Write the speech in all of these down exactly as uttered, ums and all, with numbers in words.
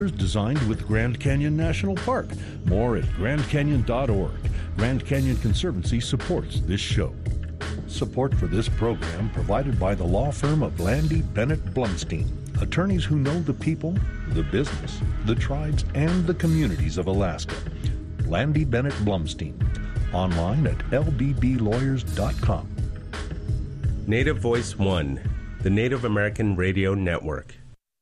Designed with Grand Canyon National Park. More at grand canyon dot org. Grand Canyon Conservancy supports this show. Support for this program provided by the law firm of Landy Bennett Blumstein, attorneys who know the people, the business, the tribes, and the communities of Alaska. Landy Bennett Blumstein. Online at l b b lawyers dot com. Native Voice One, the Native American Radio Network.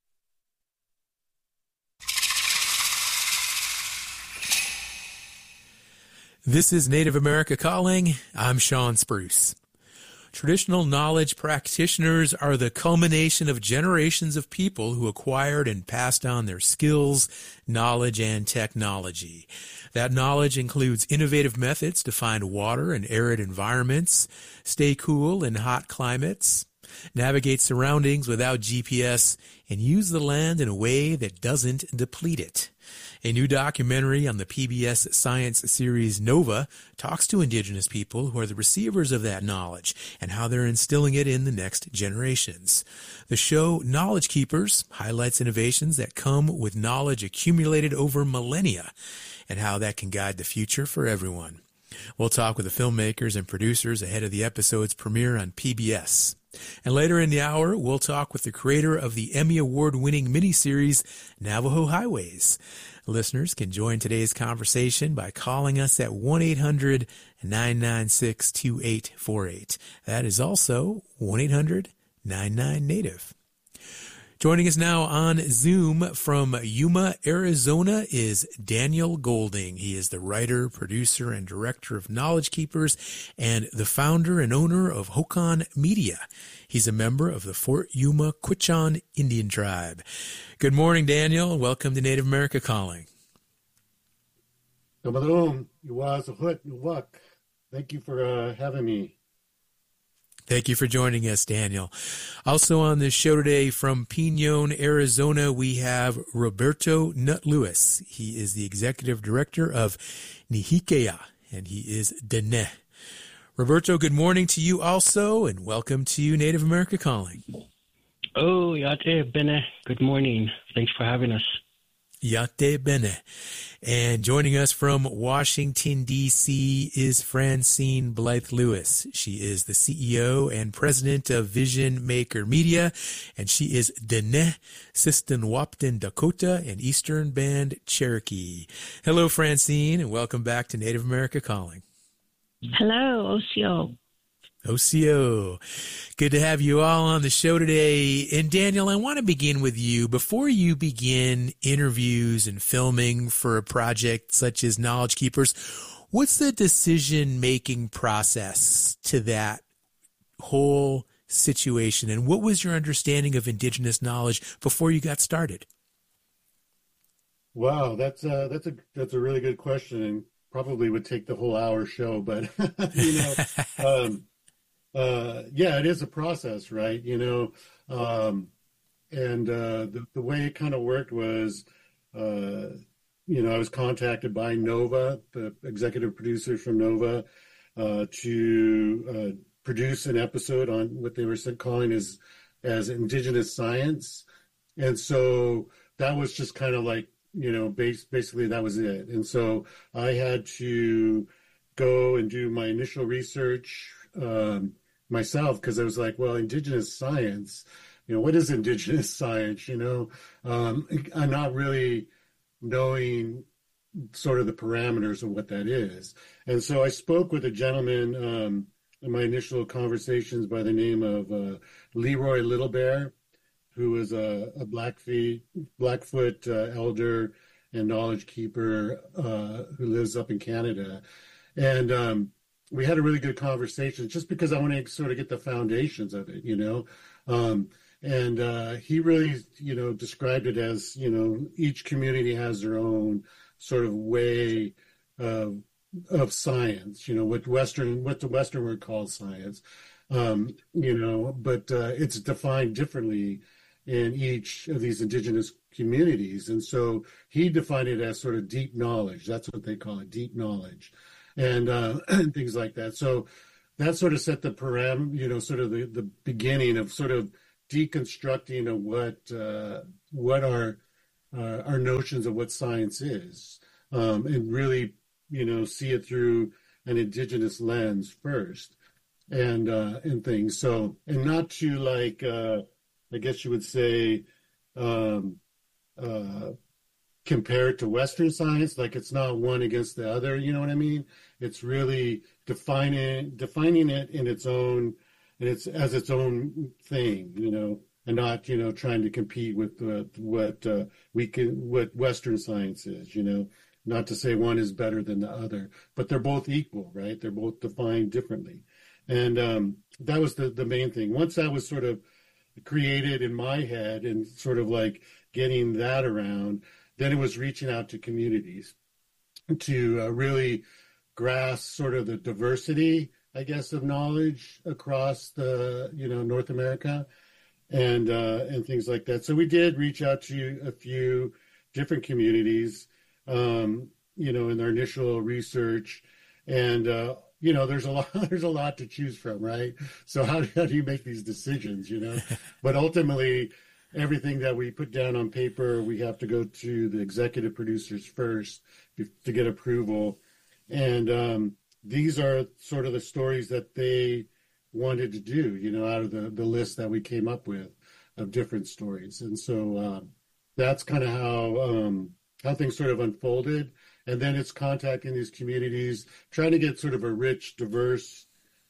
This is Native America Calling. I'm Sean Spruce. Traditional knowledge practitioners are the culmination of generations of people who acquired and passed on their skills, knowledge, and technology. That knowledge includes innovative methods to find water in arid environments, stay cool in hot climates, navigate surroundings without G P S, and use the land in a way that doesn't deplete it. A new documentary on the P B S science series Nova talks to Indigenous people who are the receivers of that knowledge and how they're instilling it in the next generations. The show Knowledge Keepers highlights innovations that come with knowledge accumulated over millennia and how that can guide the future for everyone. We'll talk with the filmmakers and producers ahead of the episode's premiere on P B S. And later in the hour, we'll talk with the creator of the Emmy Award-winning miniseries Navajo Highways. Listeners can join today's conversation by calling us at one eight hundred nine nine six two eight four eight. That is also one eight hundred nine nine Native. Joining us now on Zoom from Yuma, Arizona is Daniel Golding. He is the writer, producer, and director of Knowledge Keepers and the founder and owner of Hokan Media. He's a member of the Fort Yuma Quechan Indian Tribe. Good morning, Daniel, and welcome to Native America Calling. Thank you for uh, having me. Thank you for joining us, Daniel. Also on this show today from Pinon, Arizona, we have Roberto Nutt Lewis. He is the executive director of Nihikea, and he is Dene. Roberto, good morning to you also, and welcome to Native America Calling. Oh, Yate Bene. Good morning. Thanks for having us. Yate Bene. And joining us from Washington, D C is Francine Blythe Lewis. She is the C E O and president of Vision Maker Media, and she is Dene Sistenwapton Dakota and Eastern Band Cherokee. Hello, Francine, and welcome back to Native America Calling. Hello, O C O. O C O. Good to have you all on the show today. And Daniel, I want to begin with you. Before you begin interviews and filming for a project such as Knowledge Keepers, what's the decision-making process to that whole situation? And what was your understanding of Indigenous knowledge before you got started? Wow, that's a, that's a, that's a really good question, and probably would take the whole hour show, but, you know, um, Uh, yeah, it is a process, right? You know, um, and uh, the, the way it kind of worked was, uh, you know, I was contacted by Nova, the executive producer from Nova, uh, to uh, produce an episode on what they were calling as, as Indigenous science. And so that was just kind of like, you know, base, basically that was it. And so I had to go and do my initial research, um, myself, because I was like, well, Indigenous science, you know, what is Indigenous science? You know, um, I'm not really knowing sort of the parameters of what that is. And so I spoke with a gentleman um, in my initial conversations by the name of uh, Leroy Little Bear, who is a, a Blackfeet, Blackfoot uh, elder and knowledge keeper uh, who lives up in Canada. And um, we had a really good conversation just because I want to sort of get the foundations of it, you know. Um, and uh, he really, you know, described it as, you know, each community has their own sort of way of, of science, you know, what Western, what the Western word calls science, um, you know, but uh, it's defined differently in each of these Indigenous communities. And so he defined it as sort of deep knowledge. That's what they call it, deep knowledge. And, uh, and things like that. So that sort of set the param, you know, sort of the, the beginning of sort of deconstructing of what uh, what our uh, our notions of what science is, um, and really, you know, see it through an indigenous lens first, and uh, and things. So, and not to like, uh, I guess you would say, um, uh, compare it to Western science. Like it's not one against the other. You know what I mean? It's really defining defining it in its own, and it's as its own thing. You know. And not, you know, trying to compete with uh, what uh, we can, what Western science is, you know, not to say one is better than the other, but they're both equal, right? They're both defined differently. And um, that was the, the main thing. Once that was sort of created in my head and sort of like getting that around, then it was reaching out to communities to uh, really grasp sort of the diversity, I guess, of knowledge across the, you know, North America. And uh, and things like that. So we did reach out to a few different communities, um, you know, in our initial research, and uh, you know, there's a lot there's a lot to choose from, right? So how how do you make these decisions, you know? But ultimately, everything that we put down on paper, we have to go to the executive producers first to get approval, and um, these are sort of the stories that they wanted to do, you know, out of the, the list that we came up with of different stories. And so uh, that's kind of how um, how things sort of unfolded. And then it's contacting these communities, trying to get sort of a rich, diverse,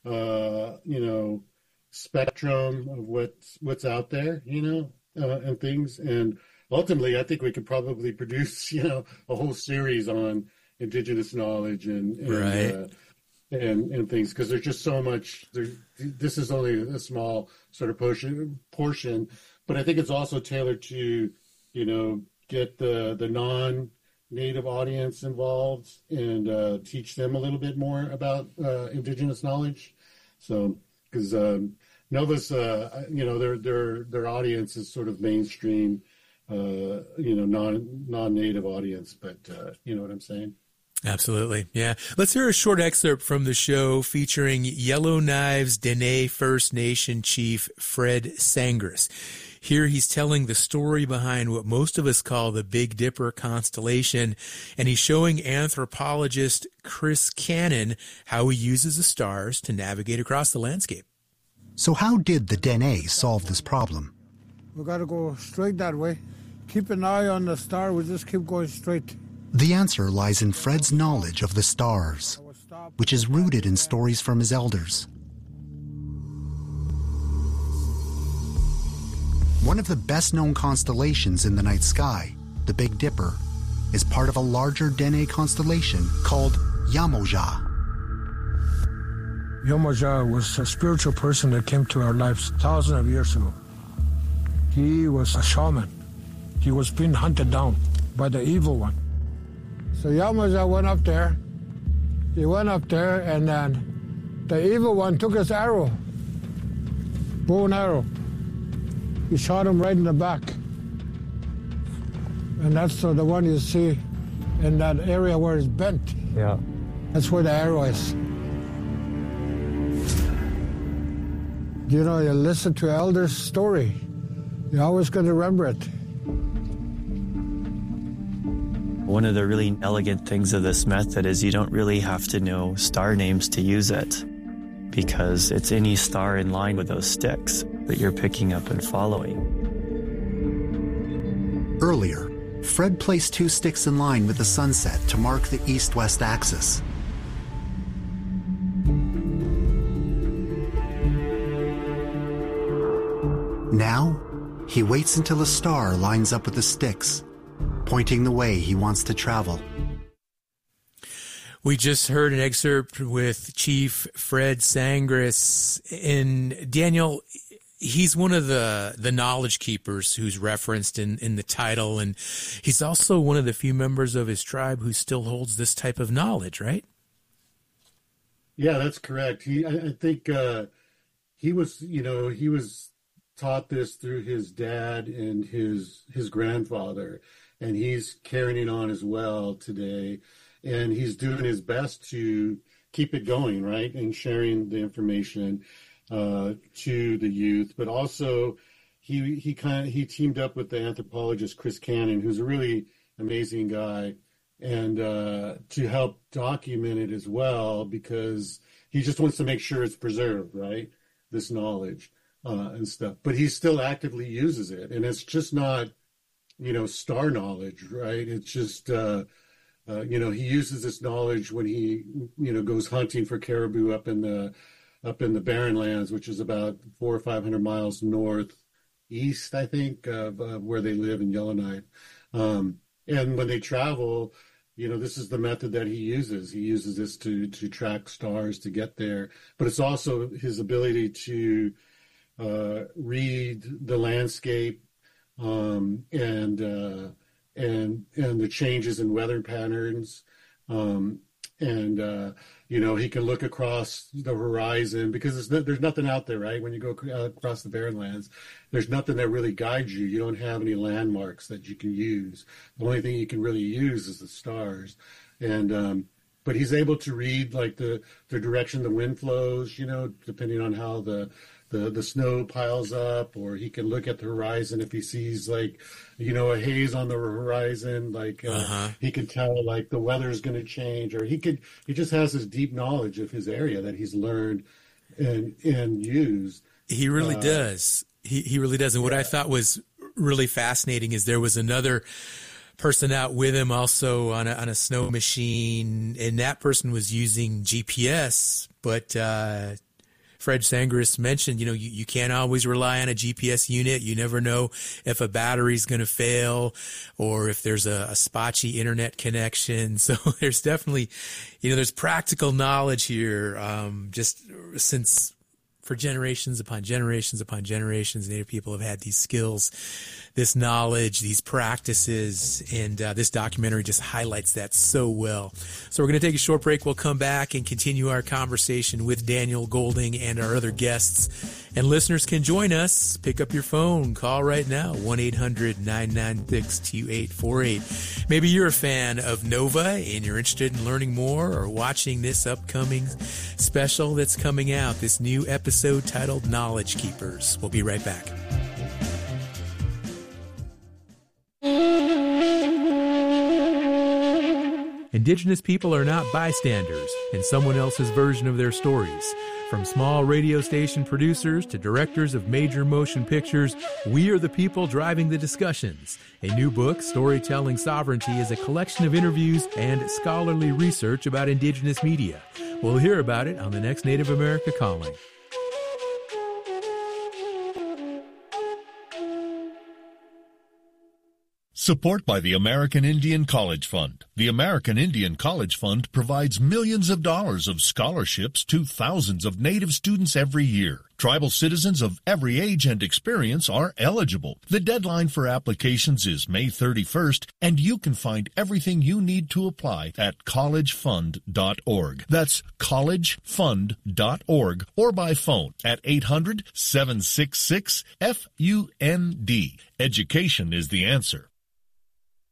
uh, you know, spectrum of what's, what's out there, you know, uh, and things. And ultimately, I think we could probably produce, you know, a whole series on indigenous knowledge and, and right. uh, and and things, because there's just so much. There, this is only a small sort of portion, portion, but I think it's also tailored to, you know, get the the non-native audience involved and uh, teach them a little bit more about uh, indigenous knowledge. So, because um, Nova's, uh, you know, their their their audience is sort of mainstream, uh, you know, non non-native audience, but uh, you know what I'm saying. Absolutely. Yeah. Let's hear a short excerpt from the show featuring Yellowknives Dene First Nation Chief Fred Sangres. Here he's telling the story behind what most of us call the Big Dipper constellation, and he's showing anthropologist Chris Cannon how he uses the stars to navigate across the landscape. So how did the Dene solve this problem? We got to go straight that way. Keep an eye on the star. We just keep going straight. The answer lies in Fred's knowledge of the stars, which is rooted in stories from his elders. One of the best-known constellations in the night sky, the Big Dipper, is part of a larger Dene constellation called Yamoja. Yamoja was a spiritual person that came to our lives thousands of years ago. He was a shaman. He was being hunted down by the evil one. So Yamoja went up there. He went up there, and then the evil one took his arrow, bow and arrow. He shot him right in the back. And that's the one you see in that area where it's bent. Yeah. That's where the arrow is. You know, you listen to elders' story. You're always going to remember it. One of the really elegant things of this method is you don't really have to know star names to use it, because it's any star in line with those sticks that you're picking up and following. Earlier, Fred placed two sticks in line with the sunset to mark the east-west axis. Now, he waits until a star lines up with the sticks, pointing the way he wants to travel. We just heard an excerpt with Chief Fred Sangres. And Daniel, he's one of the, the knowledge keepers who's referenced in, in the title, and he's also one of the few members of his tribe who still holds this type of knowledge, right? Yeah, that's correct. He, I, I think uh, he was, you know, he was taught this through his dad and his his grandfather, and he's carrying it on as well today. And he's doing his best to keep it going, right, and sharing the information uh, to the youth. But also, he he kind of he teamed up with the anthropologist Chris Cannon, who's a really amazing guy, and uh, to help document it as well, because he just wants to make sure it's preserved, right? This knowledge uh, and stuff. But he still actively uses it, and it's just not, you know, star knowledge, right? It's just, uh, uh, you know, he uses this knowledge when he, you know, goes hunting for caribou up in the up in the Barren Lands, which is about four or five hundred miles northeast, I think, of, of where they live in Yellowknife. Um, and when they travel, you know, this is the method that he uses. He uses this to to track stars to get there. But it's also his ability to uh, read the landscape um, and uh, and and the changes in weather patterns. Um, and uh, you know, he can look across the horizon, because it's no, there's nothing out there, right? When you go across the Barren Lands, there's nothing that really guides you. You don't have any landmarks that you can use. The only thing you can really use is the stars. And um, but he's able to read like the, the direction the wind flows, you know, depending on how the, the the snow piles up, or he can look at the horizon if he sees like, you know, a haze on the horizon, like uh, uh-huh. he can tell like the weather's going to change, or he could he just has this deep knowledge of his area that he's learned and and used. He really uh, does. He he really does. And what yeah. I thought was really fascinating is there was another person out with him also on a, on a snow machine, and that person was using G P S, but uh Fred Sangris mentioned, you know, you, you can't always rely on a G P S unit. You never know if a battery's going to fail or if there's a, a spotchy internet connection. So there's definitely, you know, there's practical knowledge here, um, just since for generations upon generations upon generations, Native people have had these skills, this knowledge, these practices, and uh, this documentary just highlights that so well. So we're going to take a short break. We'll come back and continue our conversation with Daniel Golding and our other guests. And listeners can join us. Pick up your phone. Call right now, one eight hundred nine nine six two eight four eight. Maybe you're a fan of Nova and you're interested in learning more or watching this upcoming special that's coming out, this new episode titled Knowledge Keepers. We'll be right back. Indigenous people are not bystanders in someone else's version of their stories. From small radio station producers to directors of major motion pictures, we are the people driving the discussions. A new book, Storytelling Sovereignty, is a collection of interviews and scholarly research about Indigenous media. We'll hear about it on the next Native America Calling. Support by the American Indian College Fund. The American Indian College Fund provides millions of dollars of scholarships to thousands of Native students every year. Tribal citizens of every age and experience are eligible. The deadline for applications is May thirty-first, and you can find everything you need to apply at college fund dot org. That's college fund dot org, or by phone at eight hundred seven six six F U N D. Education is the answer.